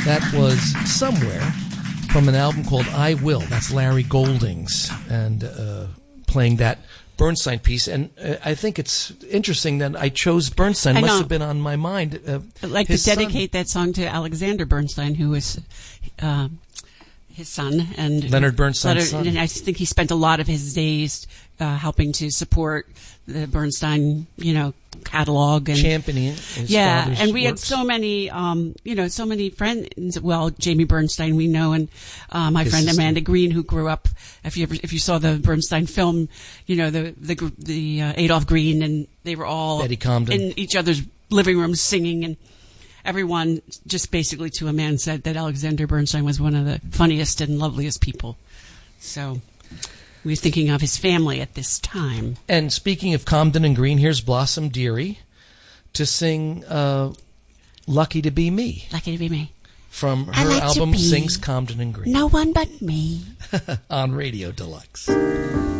That was Somewhere from an album called I Will. That's Larry Goldings, and playing that Bernstein piece. And I think it's interesting that I chose Bernstein. It must have been on my mind. I'd like to dedicate that song to Alexander Bernstein, who was his son. And Leonard Bernstein's son. And I think he spent a lot of his days helping to support the Bernstein, catalog and championing his father's and we works. had so many, so many friends. Well, Jamie Bernstein we know, and my His friend sister. Amanda Green, who grew up. If you saw the Bernstein film, the Adolph Green, and they were all Betty Comden in each other's living rooms singing, and everyone just basically to a man said that Alexander Bernstein was one of the funniest and loveliest people. So we were thinking of his family at this time. And speaking of Comden and Green, here's Blossom Dearie to sing Lucky to Be Me. Lucky to be me. From I her like to album be Sings Comden and Green. No one but me. On Radio Deluxe.